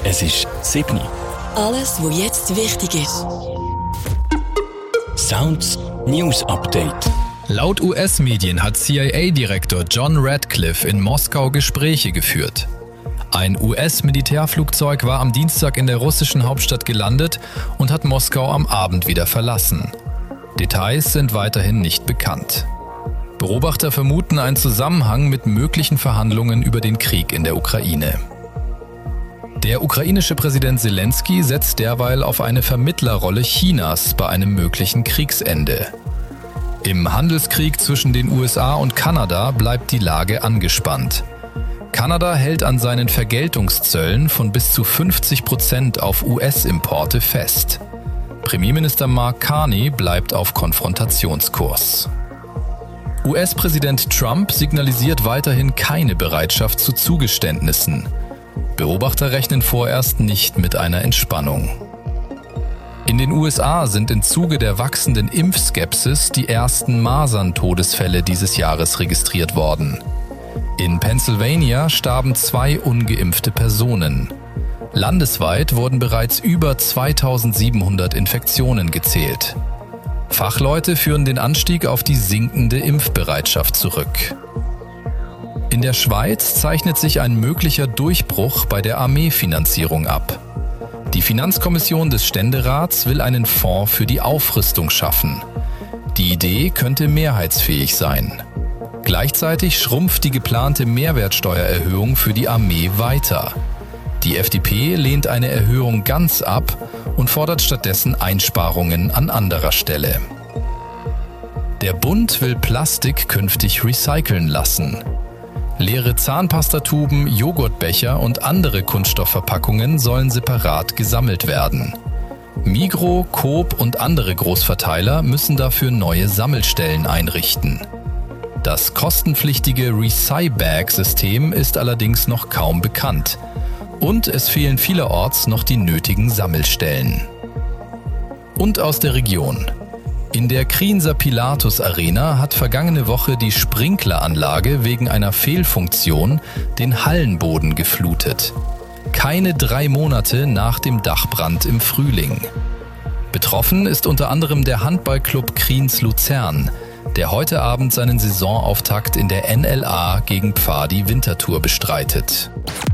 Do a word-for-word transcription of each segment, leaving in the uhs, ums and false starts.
Es ist sieben. Alles, was jetzt wichtig ist. Sounds News Update. Laut U S-Medien hat C I A-Direktor John Radcliffe in Moskau Gespräche geführt. Ein U S-Militärflugzeug war am Dienstag in der russischen Hauptstadt gelandet und hat Moskau am Abend wieder verlassen. Details sind weiterhin nicht bekannt. Beobachter vermuten einen Zusammenhang mit möglichen Verhandlungen über den Krieg in der Ukraine. Der ukrainische Präsident Zelensky setzt derweil auf eine Vermittlerrolle Chinas bei einem möglichen Kriegsende. Im Handelskrieg zwischen den U S A und Kanada bleibt die Lage angespannt. Kanada hält an seinen Vergeltungszöllen von bis zu fünfzig Prozent auf U S-Importe fest. Premierminister Mark Carney bleibt auf Konfrontationskurs. U S-Präsident Trump signalisiert weiterhin keine Bereitschaft zu Zugeständnissen. Beobachter rechnen vorerst nicht mit einer Entspannung. In den U S A sind im Zuge der wachsenden Impfskepsis die ersten Masern-Todesfälle dieses Jahres registriert worden. In Pennsylvania starben zwei ungeimpfte Personen. Landesweit wurden bereits über zweitausendsiebenhundert Infektionen gezählt. Fachleute führen den Anstieg auf die sinkende Impfbereitschaft zurück. In der Schweiz zeichnet sich ein möglicher Durchbruch bei der Armeefinanzierung ab. Die Finanzkommission des Ständerats will einen Fonds für die Aufrüstung schaffen. Die Idee könnte mehrheitsfähig sein. Gleichzeitig schrumpft die geplante Mehrwertsteuererhöhung für die Armee weiter. Die F D P lehnt eine Erhöhung ganz ab und fordert stattdessen Einsparungen an anderer Stelle. Der Bund will Plastik künftig recyceln lassen. Leere Zahnpastatuben, Joghurtbecher und andere Kunststoffverpackungen sollen separat gesammelt werden. Migros, Coop und andere Großverteiler müssen dafür neue Sammelstellen einrichten. Das kostenpflichtige Recy-Bag-System ist allerdings noch kaum bekannt. Und es fehlen vielerorts noch die nötigen Sammelstellen. Und aus der Region. In der Krienser Pilatus Arena hat vergangene Woche die Sprinkleranlage wegen einer Fehlfunktion den Hallenboden geflutet. Keine drei Monate nach dem Dachbrand im Frühling. Betroffen ist unter anderem der Handballclub Kriens Luzern, der heute Abend seinen Saisonauftakt in der N L A gegen Pfadi Winterthur bestreitet.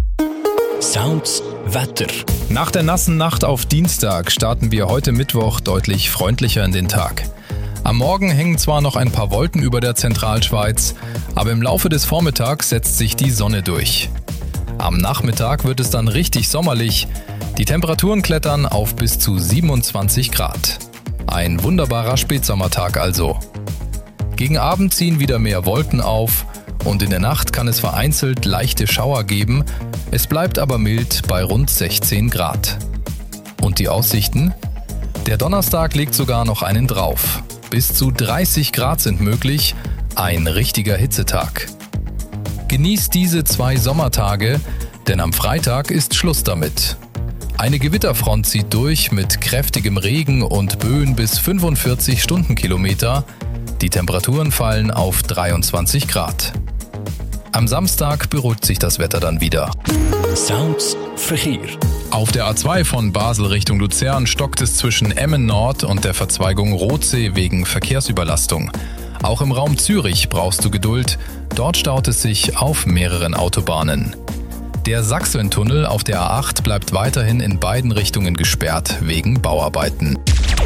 Sounds Wetter. Nach der nassen Nacht auf Dienstag starten wir heute Mittwoch deutlich freundlicher in den Tag. Am Morgen hängen zwar noch ein paar Wolken über der Zentralschweiz, aber im Laufe des Vormittags setzt sich die Sonne durch. Am Nachmittag wird es dann richtig sommerlich. Die Temperaturen klettern auf bis zu siebenundzwanzig Grad. Ein wunderbarer Spätsommertag also. Gegen Abend ziehen wieder mehr Wolken auf und in der Nacht kann es vereinzelt leichte Schauer geben. Es bleibt aber mild bei rund sechzehn Grad. Und die Aussichten? Der Donnerstag legt sogar noch einen drauf. Bis zu dreißig Grad sind möglich, ein richtiger Hitzetag. Genießt diese zwei Sommertage, denn am Freitag ist Schluss damit. Eine Gewitterfront zieht durch mit kräftigem Regen und Böen bis fünfundvierzig Stundenkilometer. Die Temperaturen fallen auf dreiundzwanzig Grad. Am Samstag beruhigt sich das Wetter dann wieder. Sounds Verkehr. Auf der A zwei von Basel Richtung Luzern stockt es zwischen Emmen Nord und der Verzweigung Rothsee wegen Verkehrsüberlastung. Auch im Raum Zürich brauchst du Geduld. Dort staut es sich auf mehreren Autobahnen. Der Sachsentunnel auf der A acht bleibt weiterhin in beiden Richtungen gesperrt wegen Bauarbeiten.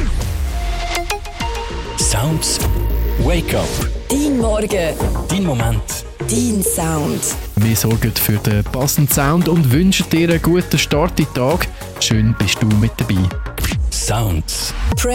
Sounds Wake Up. Dein Morgen. Dein Moment. Dein Sound. Wir sorgen für den passenden Sound und wünschen dir einen guten Start in den Tag. Schön bist du mit dabei. Sounds.